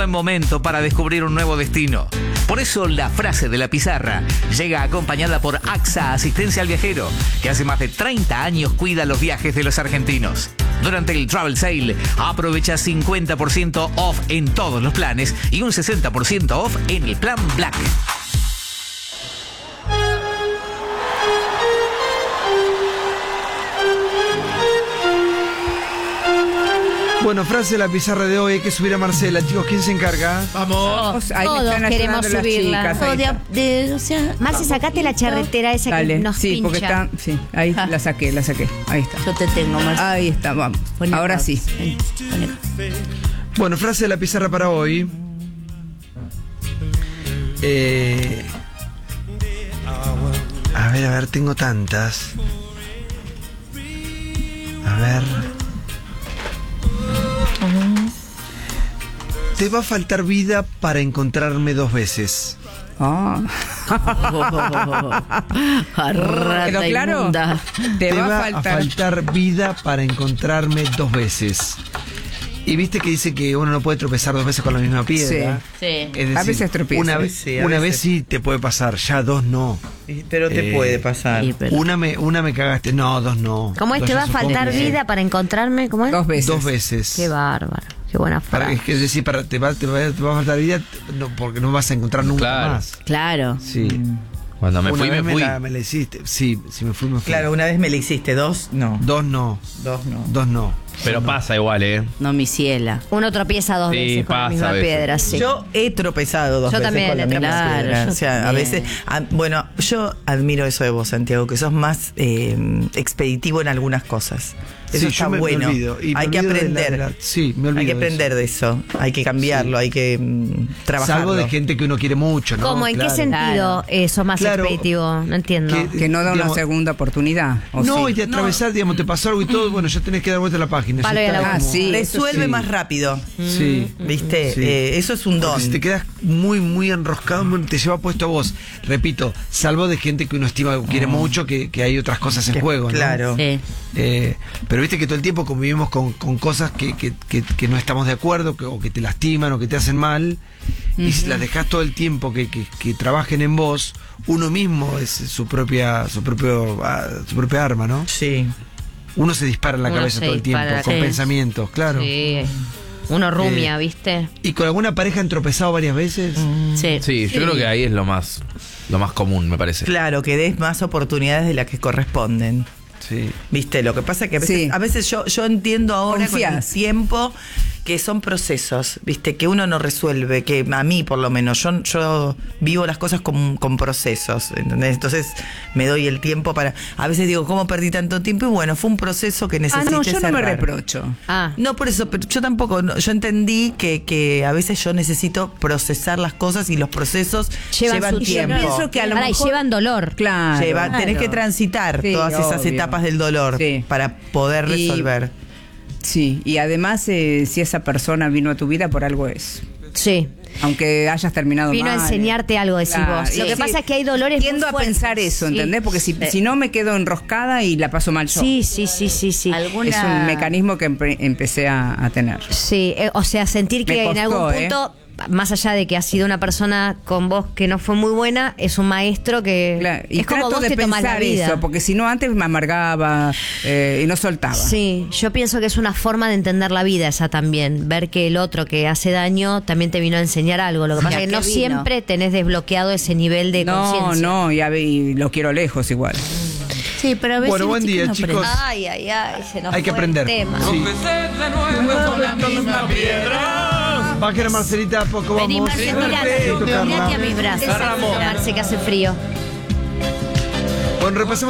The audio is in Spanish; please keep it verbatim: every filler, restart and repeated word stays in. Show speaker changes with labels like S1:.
S1: Buen momento para descubrir un nuevo destino. Por eso la frase de la pizarra llega acompañada por AXA Asistencia al Viajero, que hace más de treinta años cuida los viajes de los argentinos. Durante el Travel Sale, aprovecha cincuenta por ciento off en todos los planes y un sesenta por ciento off en el plan Black.
S2: Bueno, frase de la pizarra de hoy, hay que subir a Marcela. Chicos, ¿quién se encarga?
S3: Vamos.
S4: Ahí me
S5: Todos
S4: están
S5: queremos
S4: ayudando las
S5: subirla.
S4: chicas, ahí
S5: O de-
S4: está.
S5: de- o sea,
S6: Marce, sacate la charretera esa
S4: Dale,
S6: que nos
S4: sí,
S6: pincha.
S4: porque está, sí, ahí la saqué, la saqué, ahí está.
S5: yo te tengo, Marce.
S4: Ahí está, vamos.
S5: Poné
S4: Ahora
S5: acá.
S4: sí.
S5: Ven, poné acá.
S2: Bueno, frase de la pizarra para hoy. Eh, a ver, a ver, tengo tantas. A ver. Te va a faltar vida para encontrarme dos veces.
S4: Ah.
S5: Rata
S4: ¿Quedó claro?
S5: inmunda.
S4: Te,
S2: Te
S4: va, a faltar.
S2: faltar vida para encontrarme dos veces. Y viste que dice que uno no puede tropezar dos veces con la misma piedra.
S5: Sí.
S2: Es decir,
S4: A veces tropieza.
S2: Una, vez,
S3: Sí, a
S2: una vez
S3: veces.
S2: sí te puede pasar, ya dos no.
S3: Pero te
S2: Eh,
S3: puede pasar.
S5: Sí, pero-
S2: Una me, una me cagaste, no, dos no.
S6: ¿Cómo es?
S2: Dos
S6: ¿Te
S2: ya
S6: va a
S2: son
S6: faltar
S2: cómplices.
S6: vida para encontrarme? ¿Cómo es?
S4: Dos veces.
S2: Dos veces.
S6: Qué bárbaro. Qué buena
S2: Para,
S6: frase.
S2: es que es decir, para, te, va, te, va, te va a faltar vida no, porque no vas a encontrar nunca
S7: Claro.
S2: más.
S5: Claro.
S2: Sí.
S7: Cuando me
S2: Una
S7: fui,
S2: vez
S7: me fui.
S2: La, me la hiciste. Sí, si me fui, me fui.
S3: Claro, una vez me la hiciste, dos no.
S2: Dos no.
S3: Dos no.
S2: Dos no.
S7: Pero pasa igual, ¿eh?
S5: No, mi ciela.
S6: Uno tropieza dos
S7: Sí,
S6: veces con la
S7: pasa
S6: misma
S7: a veces.
S6: piedra, sí.
S3: Yo he tropezado dos
S6: Yo
S3: veces
S6: también
S3: con la
S6: he
S3: misma
S6: tropezado.
S3: piedra.
S5: Yo
S3: O sea, a
S5: también.
S3: veces, a- bueno, yo admiro eso de vos, Santiago, que sos más eh, expeditivo en algunas cosas. Eso
S2: Sí,
S3: está
S2: yo me, me
S3: bueno.
S2: olvido. Y me
S3: Hay que
S2: olvido de
S3: aprender.
S2: la- la- sí, me olvido
S3: Hay que
S2: de
S3: aprender
S2: eso.
S3: de eso. Hay que cambiarlo, hay que mm, trabajarlo.
S2: Salvo de gente que uno quiere mucho, ¿no?
S6: ¿Cómo? ¿En
S2: Claro.
S6: qué sentido eso más
S2: Claro.
S6: expeditivo? No entiendo.
S2: Que-
S4: Que no da una
S2: Digamos,
S4: segunda oportunidad. ¿o
S2: No,
S4: sí?
S2: y de atravesar, digamos, te pasó algo y todo, bueno, ya tenés que dar vuelta a la página.
S6: Palo
S2: ya
S6: y a
S2: está
S6: la
S4: Ah,
S2: como-
S4: sí. eso
S3: Resuelve
S2: sí.
S3: más rápido.
S2: Sí.
S3: ¿Viste?
S2: Sí.
S3: Eh, eso es un don.
S2: Porque si te quedas muy, muy enroscado, te lleva puesto a vos. Repito, salvo de gente que uno estima o quiere mucho, que, que hay otras cosas en
S3: Que-
S2: juego, ¿no?
S3: claro.
S5: Sí.
S2: Eh, pero viste que todo el tiempo convivimos con, con cosas que, que, que, que no estamos de acuerdo, que, o que te lastiman o que te hacen mal. Y si las dejas todo el tiempo que, que, que trabajen en vos, uno mismo es su propia, su propio, ah, su propia arma, ¿no?
S3: Sí.
S2: Uno se dispara en la
S6: Uno
S2: cabeza
S6: se
S2: todo el tiempo,
S6: dispara,
S2: con
S6: sí.
S2: pensamientos, claro.
S6: Sí. Uno rumia,
S2: Eh,
S6: ¿viste?
S2: ¿Y con alguna pareja han tropezado varias veces?
S5: Sí.
S7: Sí, yo creo que ahí es lo más, lo más común, me parece.
S3: Claro, que des más oportunidades de las que corresponden.
S2: Sí.
S3: ¿Viste? Lo que pasa que a veces,
S4: Sí.
S3: a veces yo, yo entiendo ahora con
S4: Confías.
S3: el tiempo que son procesos, ¿viste? Que uno no resuelve, que a mí por lo menos, yo, yo vivo las cosas con, con procesos, ¿entendés? Entonces me doy el tiempo para... A veces digo, ¿cómo perdí tanto tiempo? Y bueno, fue un proceso que
S4: Ah,
S3: necesité
S4: no, yo no me
S3: cerrar.
S4: reprocho.
S6: Ah.
S3: No, por eso, pero yo tampoco, no, yo entendí que, que a veces yo necesito procesar las cosas y los procesos
S6: Llevan
S3: llevan,
S6: su
S3: tiempo.
S6: tiempo.
S4: pienso que a lo
S6: Pará, y
S4: mejor-
S6: llevan dolor.
S4: Claro.
S3: Lleva- tenés que transitar
S4: Sí,
S3: todas esas
S4: obvio.
S3: etapas del dolor
S4: Sí.
S3: para poder
S4: Y-
S3: resolver.
S4: Sí, y además, eh, si esa persona vino a tu vida, por algo es.
S6: Sí.
S4: Aunque hayas terminado
S6: Vino a
S4: mal.
S6: enseñarte algo, decís
S4: Claro,
S6: vos. Lo
S4: y
S6: que
S4: sí,
S6: pasa es que hay dolores muy
S4: tiendo a
S6: fuertes.
S4: pensar eso,
S6: Sí.
S4: ¿entendés? Porque si, si no me quedo enroscada y la paso mal yo.
S6: Sí, sí, sí, sí, sí.
S5: Alguna-
S4: Es un mecanismo que empe- empecé a, a tener.
S6: Sí, eh, o sea, sentir que
S4: Me
S6: en
S4: costó,
S6: algún
S4: ¿eh?
S6: punto, más allá de que has sido una persona con vos que no fue muy buena, es un maestro que
S4: Claro, y
S6: es como
S4: trato
S6: vos
S4: de
S6: te tomás la
S4: pensar
S6: vida.
S4: eso, porque si no antes me amargaba eh, y no soltaba.
S6: Sí, yo pienso que es una forma de entender la vida esa también, ver que el otro que hace daño también te vino a enseñar algo. Lo que pasa
S5: ¿Y a
S6: es que
S5: qué
S6: no
S5: vino?
S6: siempre tenés desbloqueado ese nivel de
S4: No,
S6: conciencia.
S4: no, y, a ver, y lo quiero lejos igual.
S5: Sí, pero a veces
S2: Bueno, buen
S5: los
S2: día,
S5: no
S2: chicos.
S5: aprenden.
S6: Ay, ay, ay, se nos
S2: Hay que
S6: fue el
S2: aprender.
S6: tema.
S2: Sí. Bajen, Marcelita, poco
S6: Vení,
S2: vamos.
S6: Marce,
S2: Sí,
S6: mirá,
S2: perfecto,
S6: mirá
S2: Carla.
S6: aquí a mis brazos. Marce, que hace frío.
S2: Bueno, repasemos